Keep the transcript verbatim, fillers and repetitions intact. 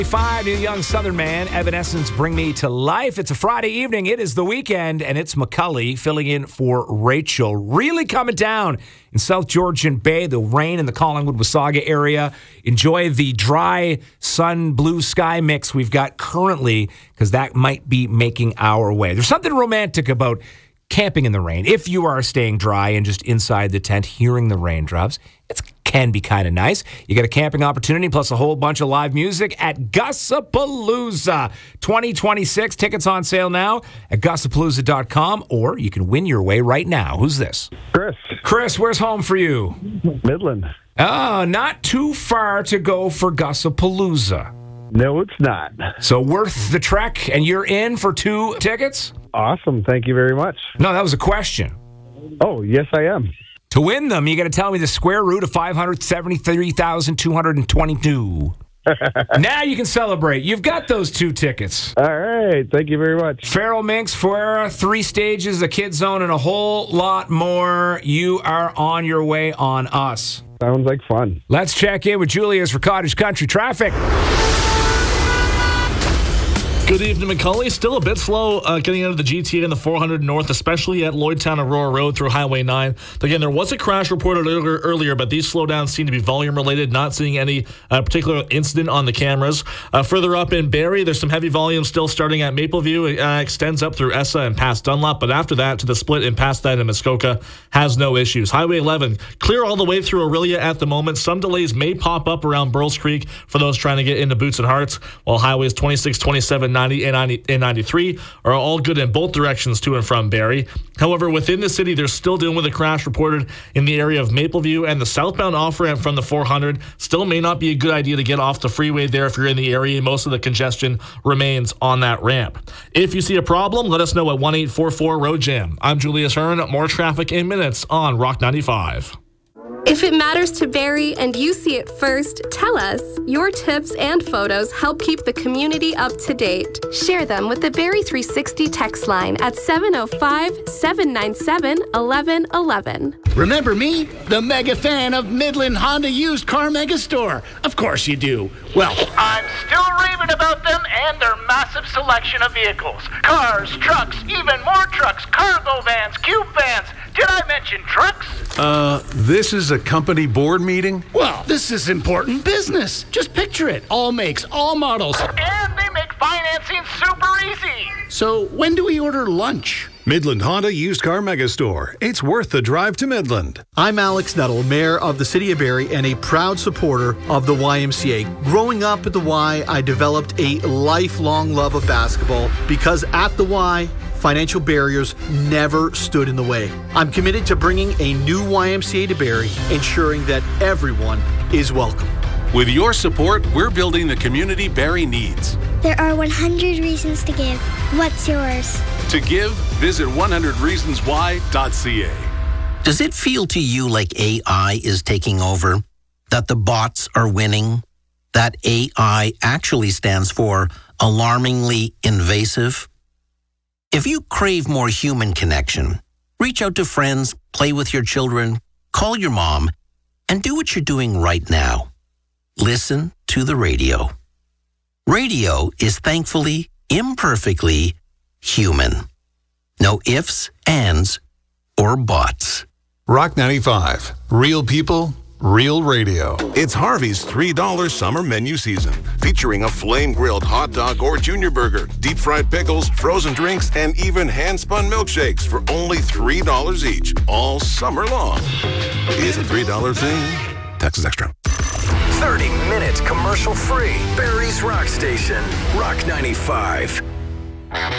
Five, New Young Southern Man, Evanescence, Bring Me to Life. It's a Friday evening. It is the weekend, and it's McCully filling in for Rachel. Really coming down in South Georgian Bay, the rain in the Collingwood-Wasaga area. Enjoy the dry sun, blue sky mix we've got currently, because that might be making our way. There's something romantic about camping in the rain. If you are staying dry and just inside the tent hearing the raindrops, it can be kind of nice. You get a camping opportunity plus a whole bunch of live music at Gussapalooza twenty twenty-six. Tickets on sale now at gussapalooza dot com, or you can win your way right now. Who's this? Chris. Chris, where's home for you? Midland. Oh, not too far to go for Gussapalooza. No, it's not. So worth the trek, and you're in for two tickets? Awesome. Thank you very much. No, that was a question. Oh, yes, I am. To win them, you got to tell me the square root of five hundred seventy-three thousand two hundred twenty-two. Now you can celebrate. You've got those two tickets. All right. Thank you very much. Farrell Minks, Fuera, three stages, the Kid Zone, and a whole lot more. You are on your way on us. Sounds like fun. Let's check in with Julius for Cottage Country Traffic. Good evening, McCully. Still a bit slow uh, getting out of the G T A in the four hundred North, especially at Lloydtown Aurora Road through Highway nine. Again, there was a crash reported earlier, earlier but these slowdowns seem to be volume-related, not seeing any uh, particular incident on the cameras. Uh, further up in Barrie, there's some heavy volume still starting at Mapleview. It uh, extends up through Essa and past Dunlop, but after that to the split and past that in Muskoka has no issues. Highway eleven, clear all the way through Aurelia at the moment. Some delays may pop up around Burles Creek for those trying to get into Boots and Hearts, while highways twenty-six, twenty-seven, ninety, and ninety-three are all good in both directions to and from Barrie. However, within the city, they're still dealing with a crash reported in the area of Mapleview, and the southbound off-ramp from the four hundred still may not be a good idea to get off the freeway there if you're in the area. Most of the congestion remains on that ramp. If you see a problem, let us know at one eight four four road jam. I'm Julius Hearn. More traffic in minutes on Rock ninety-five. If it matters to Barrie and you see it first, tell us. Your tips and photos help keep the community up to date. Share them with the Barrie three sixty text line at seven oh five, seven nine seven, one one one one. Remember me? The mega fan of Midland Honda Used Car Megastore. Of course you do. Well, I'm still raving about them and their massive selection of vehicles. Cars, trucks, even more trucks, cargo vans, cube vans. Did I mention trucks? Uh, this is a company board meeting? Well, this is important business. Just picture it. All makes, all models. And they make financing super easy. So when do we order lunch? Midland Honda Used Car Megastore. It's worth the drive to Midland. I'm Alex Nuttall, Mayor of the City of Barrie and a proud supporter of the Y M C A. Growing up at the Y, I developed a lifelong love of basketball because at the Y, financial barriers never stood in the way. I'm committed to bringing a new Y M C A to Barrie, ensuring that everyone is welcome. With your support, we're building the community Barrie needs. There are one hundred reasons to give. What's yours? To give, visit one hundred reasons why dot c a. Does it feel to you like A I is taking over? That the bots are winning? That A I actually stands for alarmingly invasive? If you crave more human connection, reach out to friends, play with your children, call your mom, and do what you're doing right now. Listen to the radio. Radio is thankfully, imperfectly human. No ifs, ands, or buts. Rock ninety-five. Real people, real radio. It's Harvey's three dollar summer menu season, featuring a flame-grilled hot dog or junior burger, deep-fried pickles, frozen drinks, and even hand-spun milkshakes for only three dollars each, all summer long. Is a three dollar thing? Taxes extra. thirty minutes commercial-free. Barrie's Rock Station. Rock ninety-five.